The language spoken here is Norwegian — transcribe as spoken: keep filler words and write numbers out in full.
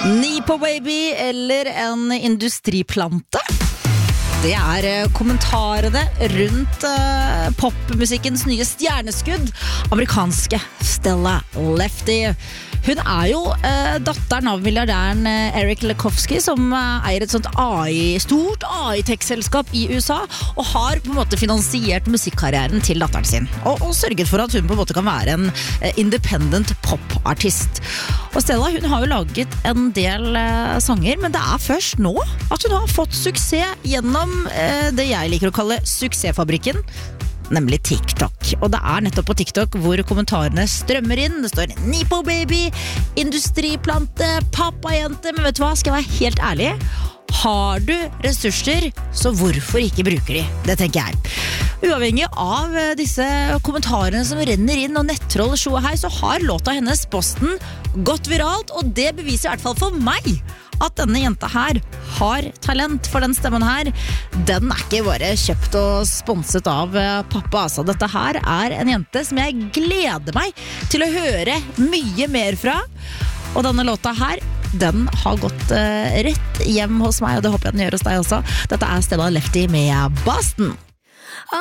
Nipo baby eller en industriplante? Det er kommentarene rundt uh, popmusikkens nye stjerneskudd, amerikanske Stella Lefty. Hun er jo uh, datteren av milliardæren uh, Eric Lekofsky, som uh, eier et sånt A I, stort A I-tech-selskap i U S A, og har på en måte finansiert musikkarrieren til datteren sin, og, og sørget for at hun på en måte kan være en uh, independent pop-artist. Og Stella, hun har jo laget en del uh, sanger, men det er først nå at hun har fått suksess gjennom uh, det jeg liker å kalle suksessfabrikken, nemlig TikTok. Og det er nettopp på TikTok hvor kommentarene strømmer inn. Det står Nipo baby, industriplante, pappajente. Men vet du hva, skal jeg være helt ærlig? Har du ressurser, så hvorfor ikke bruker de? Det tenker jeg. Uavhengig av disse kommentarene som renner inn og nettroll show her, så har låta hennes Boston gått viralt, og det beviser i hvert fall for meg at denne jenta her har talent. For den stemmen her, den er ikke bare kjøpt og sponset av pappa, altså. Dette her er en jente som jeg gleder meg til å høre mye mer fra. Og denne låta her, den har gått uh, rett hjem hos meg, og det håper jeg den gjør hos deg også. Dette er Stella Lefty med Boston.